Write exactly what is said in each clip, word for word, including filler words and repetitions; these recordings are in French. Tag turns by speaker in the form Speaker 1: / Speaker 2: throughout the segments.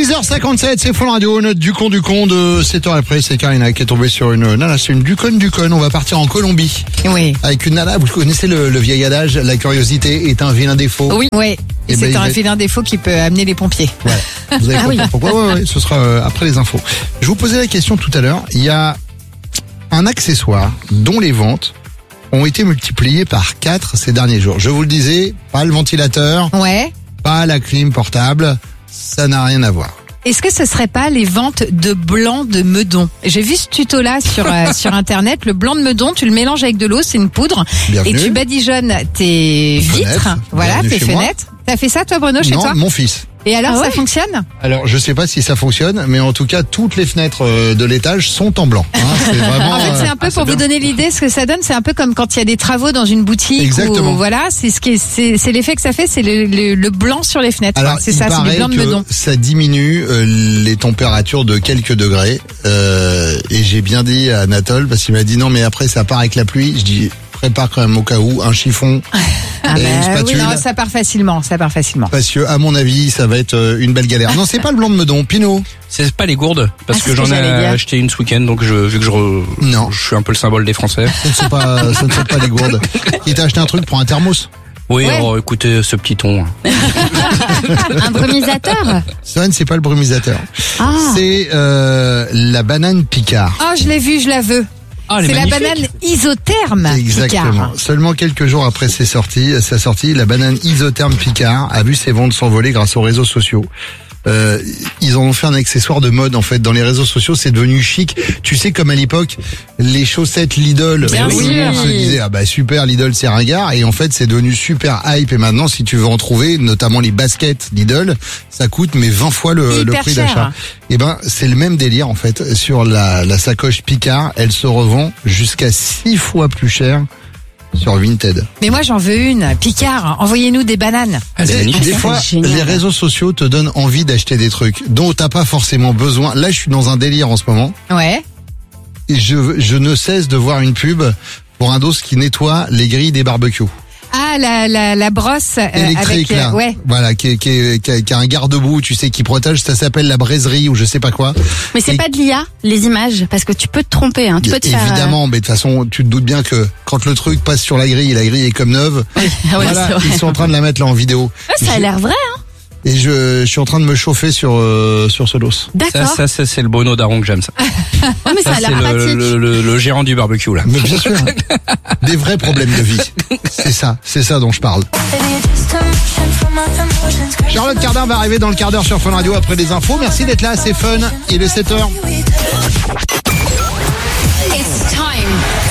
Speaker 1: six heures cinquante-sept, c'est Fun Radio, notre Ducon Ducon de sept heures après, c'est Karina qui est tombée sur une nana, c'est une Ducon Ducon, on va partir en Colombie.
Speaker 2: Oui.
Speaker 1: Avec une nana, vous connaissez le, le vieil adage, la curiosité est un vilain défaut.
Speaker 2: Oui, oui. Et,
Speaker 1: Et
Speaker 2: c'est
Speaker 1: ben,
Speaker 2: un
Speaker 1: il va...
Speaker 2: vilain défaut qui peut amener les pompiers.
Speaker 1: Ouais. Vous avez
Speaker 2: ah
Speaker 1: compris
Speaker 2: oui.
Speaker 1: pourquoi? Ouais, ouais, ce sera euh, après les infos. Je vous posais la question tout à l'heure, il y a un accessoire dont les ventes ont été multipliées par quatre ces derniers jours. Je vous le disais, pas le ventilateur,
Speaker 2: Ouais.
Speaker 1: pas la clim portable, ça n'a rien à voir.
Speaker 2: Est-ce que ce serait pas les ventes de blanc de meudon? J'ai vu ce tuto-là sur euh, sur internet. Le blanc de meudon, tu le mélanges avec de l'eau, c'est une poudre,
Speaker 1: Bienvenue.
Speaker 2: et tu badigeonnes tes
Speaker 1: Fenêtres.
Speaker 2: vitres, voilà,
Speaker 1: Bienvenue
Speaker 2: tes
Speaker 1: chez moi.
Speaker 2: fenêtres. T'as fait ça toi, Bruno, chez
Speaker 1: Non,
Speaker 2: toi?
Speaker 1: mon fils.
Speaker 2: Et alors,
Speaker 3: Ah
Speaker 2: ça
Speaker 3: ouais
Speaker 2: fonctionne?
Speaker 1: Alors, je sais pas si ça fonctionne, mais en tout cas, toutes les fenêtres euh, de l'étage sont en blanc. Hein, c'est vraiment.
Speaker 2: En fait, c'est
Speaker 1: euh,
Speaker 2: un peu
Speaker 1: ah,
Speaker 2: pour
Speaker 1: c'est
Speaker 2: vous
Speaker 1: bien.
Speaker 2: donner l'idée, ce que ça donne, c'est un peu comme quand il y a des travaux dans une boutique.
Speaker 1: Exactement.
Speaker 2: Ou, voilà, c'est ce qui est, c'est, c'est l'effet que ça fait, c'est le, le, le blanc sur les fenêtres.
Speaker 1: Alors,
Speaker 2: Enfin, c'est
Speaker 1: il
Speaker 2: ça, c'est
Speaker 1: paraît
Speaker 2: du blanc de
Speaker 1: que
Speaker 2: meudon.
Speaker 1: ça diminue euh, les températures de quelques degrés. Euh, et j'ai bien dit à Anatole, parce qu'il m'a dit non, mais après ça part avec la pluie. Je dis prépare quand même au cas où un chiffon
Speaker 2: Ah
Speaker 1: et
Speaker 2: bah
Speaker 1: une
Speaker 2: oui,
Speaker 1: spatule.
Speaker 2: non, ça part facilement, ça part facilement.
Speaker 1: Parce que, à mon avis, ça va être euh, une belle galère. Non, c'est pas le blanc de meudon, Pinot.
Speaker 4: C'est pas les gourdes, parce
Speaker 2: Ah, c'est
Speaker 4: que
Speaker 2: ce que
Speaker 4: j'en ai
Speaker 2: j'allais dire.
Speaker 4: acheté une ce week-end, donc je, vu que je, re-
Speaker 1: Non.
Speaker 4: je suis un peu le symbole des Français.
Speaker 1: Ce ne sont pas, ce ne sont pas les gourdes. Il t'a acheté un truc pour un thermos.
Speaker 4: Oui,
Speaker 2: Ouais.
Speaker 4: alors écoutez ce petit ton.
Speaker 3: Un brumisateur.
Speaker 1: Ça, c'est pas le brumisateur.
Speaker 3: Ah.
Speaker 1: C'est euh, la banane Picard.
Speaker 2: Ah, je l'ai vu, je la veux.
Speaker 4: Ah, elle est
Speaker 2: C'est la
Speaker 4: magnifique.
Speaker 2: banane isotherme.
Speaker 1: Exactement.
Speaker 2: Picard.
Speaker 1: Seulement quelques jours après ses sorties, sa sortie, la banane isotherme Picard a vu ses ventes s'envoler grâce aux réseaux sociaux. Euh, ils en ont fait un accessoire de mode en fait. Dans les réseaux sociaux, c'est devenu chic. Tu sais, comme à l'époque, les chaussettes Lidl,
Speaker 2: Bien
Speaker 1: tout le
Speaker 2: sûr.
Speaker 1: monde se disait ah bah super Lidl c'est ringard, et en fait c'est devenu super hype. Et maintenant, si tu veux en trouver, notamment les baskets Lidl, ça coûte mais vingt fois le, le
Speaker 2: Hyper
Speaker 1: prix
Speaker 2: cher.
Speaker 1: d'achat. Et ben c'est le même délire en fait sur la, la sacoche Picard. Elle se revend jusqu'à six fois plus cher sur Vinted.
Speaker 2: Mais moi, j'en veux une. Picard, envoyez-nous des bananes.
Speaker 4: Ah, c'est magnifique.
Speaker 1: Des
Speaker 3: c'est
Speaker 1: fois,
Speaker 3: génial.
Speaker 1: les réseaux sociaux te donnent envie d'acheter des trucs dont t'as pas forcément besoin. Là, je suis dans un délire en ce moment.
Speaker 2: Ouais.
Speaker 1: Et je, je ne cesse de voir une pub pour un dos qui nettoie les grilles des barbecues.
Speaker 2: Ah, la, la, la brosse euh,
Speaker 1: Électrique,
Speaker 2: avec, euh,
Speaker 1: là.
Speaker 2: ouais.
Speaker 1: Voilà, qui, est- qui, est- qui, a, qui a un garde-bout, tu sais, qui protège. Ça s'appelle la braiserie ou je sais pas quoi.
Speaker 3: Mais c'est
Speaker 1: Et-
Speaker 3: pas de l'I A, les images, parce que tu peux te tromper, hein. Tu peux te faire. euh,
Speaker 1: Évidemment, mais de toute façon, tu te doutes bien que quand le truc passe sur la grille, et la grille est comme neuve.
Speaker 3: Ah ouais,
Speaker 1: Voilà,
Speaker 3: c'est vrai.
Speaker 1: ils sont en train de la mettre là en vidéo.
Speaker 3: Ouais, ça a l'air vrai, hein.
Speaker 1: Et je, je suis en train de me chauffer sur euh, sur ce dos.
Speaker 4: Ça,
Speaker 3: D'accord.
Speaker 4: ça, ça, c'est le Bruno Daron que j'aime ça.
Speaker 3: Ouais, mais ça,
Speaker 4: Ça,
Speaker 3: a
Speaker 4: c'est
Speaker 3: l'air
Speaker 4: le,
Speaker 3: pratique.
Speaker 4: le, le, le gérant du barbecue, là.
Speaker 1: Mais bien sûr, des vrais problèmes de vie. C'est ça, c'est ça dont je parle. Charlotte Cardin va arriver dans le quart d'heure sur Fun Radio après les infos. Merci d'être là, c'est fun. Il est sept heures.
Speaker 5: It's time.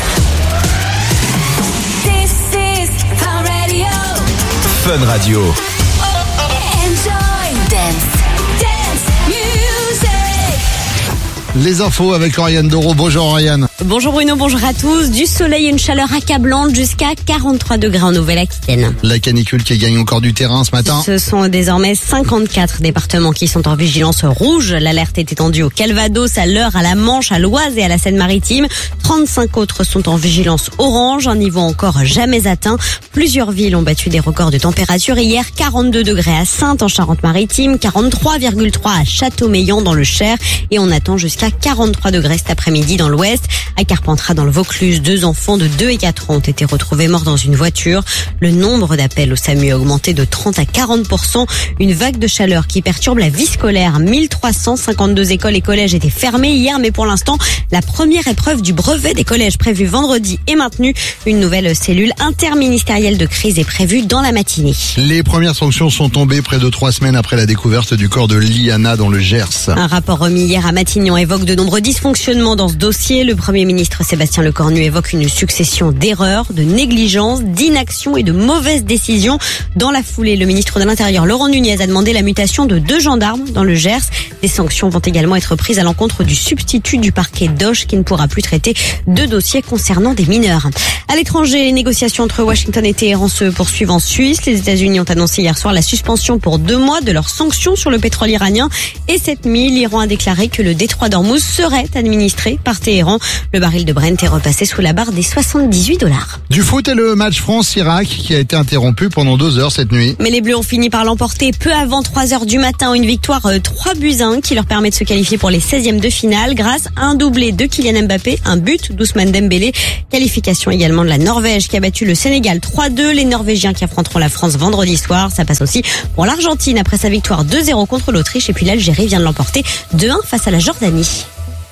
Speaker 5: This is Fun Radio.
Speaker 6: Fun Radio.
Speaker 5: Enjoy. Dance. Dance. Music.
Speaker 1: Les infos avec Oriane Doro. Bonjour Oriane.
Speaker 3: Bonjour Bruno, bonjour à tous. Du soleil et une chaleur accablante jusqu'à quarante-trois degrés en Nouvelle-Aquitaine.
Speaker 1: La canicule qui gagne encore du terrain ce matin.
Speaker 3: Ce sont désormais cinquante-quatre départements qui sont en vigilance rouge. L'alerte est étendue au Calvados, à l'Eure, à la Manche, à l'Oise et à la Seine-Maritime. trente-cinq autres sont en vigilance orange, un niveau encore jamais atteint. Plusieurs villes ont battu des records de température. Hier, quarante-deux degrés à Saintes en Charente-Maritime, quarante-trois virgule trois à Châteaumeillan dans le Cher et on attend jusqu'à quarante-trois degrés cet après-midi dans l'Ouest. À Carpentras dans le Vaucluse, deux enfants de deux et quatre ans ont été retrouvés morts dans une voiture. Le nombre d'appels au SAMU a augmenté de trente à quarante pour cent. Une vague de chaleur qui perturbe la vie scolaire. mille trois cent cinquante-deux écoles et collèges étaient fermés hier, mais pour l'instant, la première épreuve du brevet des collèges prévue vendredi est maintenue. Une nouvelle cellule interministérielle de crise est prévue dans la matinée.
Speaker 1: Les premières sanctions sont tombées près de trois semaines après la découverte du corps de Liana dans le Gers.
Speaker 3: Un rapport remis hier à Matignon évoque de nombreux dysfonctionnements dans ce dossier. Le Premier ministre Sébastien Lecornu évoque une succession d'erreurs, de négligences, d'inaction et de mauvaises décisions. Dans la foulée, le ministre de l'Intérieur Laurent Nunez a demandé la mutation de deux gendarmes dans le Gers. Des sanctions vont également être prises à l'encontre du substitut du parquet d'Auch qui ne pourra plus traiter de dossiers concernant des mineurs. À l'étranger, les négociations entre Washington et Téhéran se poursuivent en Suisse. Les États-Unis ont annoncé hier soir la suspension pour deux mois de leurs sanctions sur le pétrole iranien. Et cette nuit, l'Iran a déclaré que le détroit d'Ormuz serait administré par Téhéran. Le baril de Brent est repassé sous la barre des soixante-dix-huit dollars.
Speaker 1: Du foot et le match France-Irak qui a été interrompu pendant deux heures cette nuit.
Speaker 3: Mais les Bleus ont fini par l'emporter peu avant trois heures du matin. Une victoire euh, trois buts à un qui leur permet de se qualifier pour les seizièmes de finale grâce à un doublé de Kylian Mbappé, un but d'Ousmane Dembélé. Qualification également de la Norvège qui a battu le Sénégal trois deux. Les Norvégiens qui affronteront la France vendredi soir. Ça passe aussi pour l'Argentine après sa victoire deux zéro contre l'Autriche. Et puis l'Algérie vient de l'emporter deux un face à la Jordanie.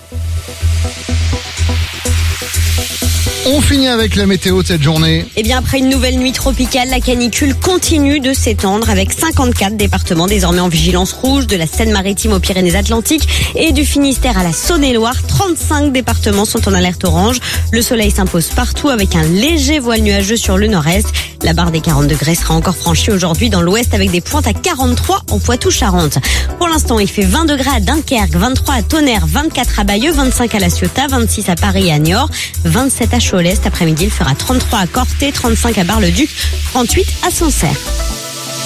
Speaker 1: On finit avec la météo de cette journée.
Speaker 3: Eh bien, après une nouvelle nuit tropicale, la canicule continue de s'étendre avec cinquante-quatre départements désormais en vigilance rouge, de la Seine-Maritime aux Pyrénées-Atlantiques et du Finistère à la Saône-et-Loire. trente-cinq départements sont en alerte orange. Le soleil s'impose partout avec un léger voile nuageux sur le nord-est. La barre des quarante degrés sera encore franchie aujourd'hui dans l'ouest avec des pointes à quarante-trois en Poitou-Charentes. Pour l'instant, il fait vingt degrés à Dunkerque, vingt-trois à Tonnerre, vingt-quatre à Bayeux, vingt-cinq à La Ciotat, vingt-six à Paris et à Niort, vingt-sept à Cholet. Cet après-midi, il fera trente-trois à Corté, trente-cinq à Bar-le-Duc, trente-huit à Sancerre.